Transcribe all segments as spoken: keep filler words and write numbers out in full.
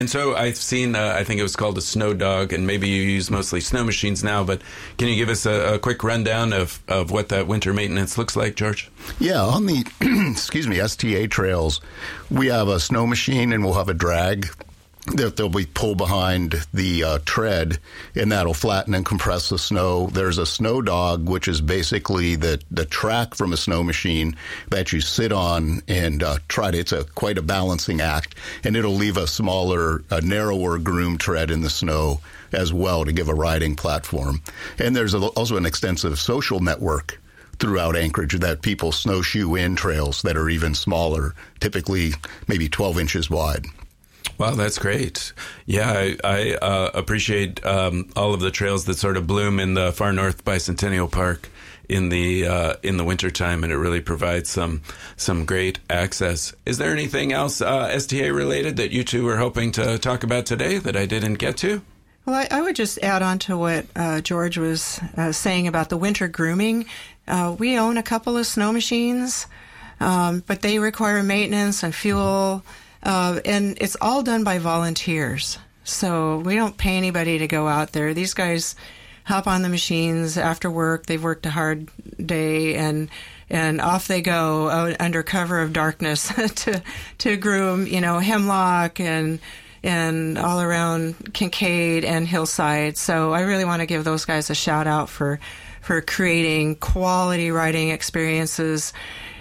And so I've seen, uh, I think it was called a Snow Dog, and maybe you use mostly snow machines now, but can you give us a, a quick rundown of, of what that winter maintenance looks like, George? Yeah, on the, excuse me, S T A trails, we have a snow machine and we'll have a drag that they'll be pulled behind the uh, tread, and that'll flatten and compress the snow. There's a Snow Dog, which is basically the, the track from a snow machine that you sit on and uh, try to, it's a quite a balancing act, and it'll leave a smaller, a narrower groom tread in the snow as well to give a riding platform. And there's a, also an extensive social network throughout Anchorage that people snowshoe in trails that are even smaller, typically maybe twelve inches wide. Wow, that's great. Yeah, I, I uh, appreciate um, all of the trails that sort of bloom in the Far North Bicentennial Park in the uh, in the wintertime, and it really provides some some great access. Is there anything else uh, S T A related that you two were hoping to talk about today that I didn't get to? Well, I, I would just add on to what uh, George was uh, saying about the winter grooming. Uh, we own a couple of snow machines, um, but they require maintenance and fuel. Uh, and it's all done by volunteers. So we don't pay anybody to go out there. These guys hop on the machines after work. They've worked a hard day, and and off they go out under cover of darkness to to groom, you know, Hemlock and and all around Kincaid and Hillside. So I really want to give those guys a shout out for for creating quality riding experiences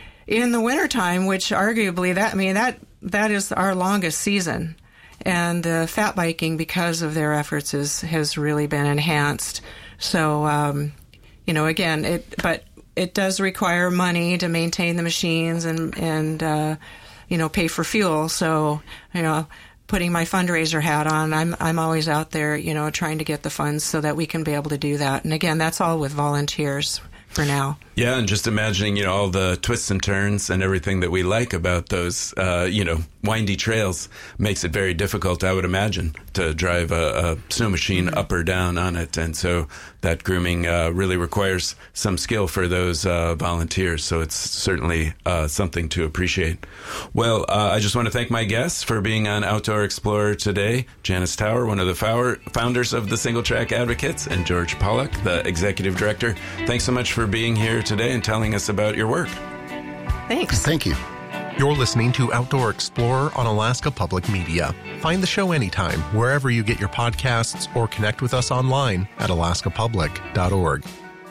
in the wintertime, which arguably that I mean that. That is our longest season, and the fat biking, because of their efforts, is has really been enhanced. So, um, you know, again, it but it does require money to maintain the machines and and uh, you know, pay for fuel. So, you know, putting my fundraiser hat on, I'm I'm always out there, you know, trying to get the funds so that we can be able to do that. And again, that's all with volunteers for now. Yeah, and just imagining, you know, all the twists and turns and everything that we like about those, uh, you know, windy trails makes it very difficult, I would imagine, to drive a, a snow machine mm-hmm. up or down on it. And so that grooming uh, really requires some skill for those uh, volunteers. So it's certainly uh, something to appreciate. Well, uh, I just want to thank my guests for being on Outdoor Explorer today. Janice Tower, one of the fower, founders of the Single Track Advocates, and George Pollock, the executive director. Thanks so much for being here today and telling us about your work. Thanks. Thank you. You're listening to Outdoor Explorer on Alaska Public Media. Find the show anytime, wherever you get your podcasts, or connect with us online at alaska public dot org.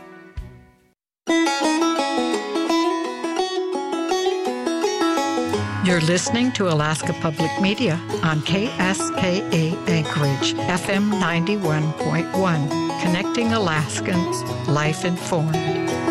You're listening to Alaska Public Media on K S K A Anchorage, F M ninety-one point one, connecting Alaskans, life informed.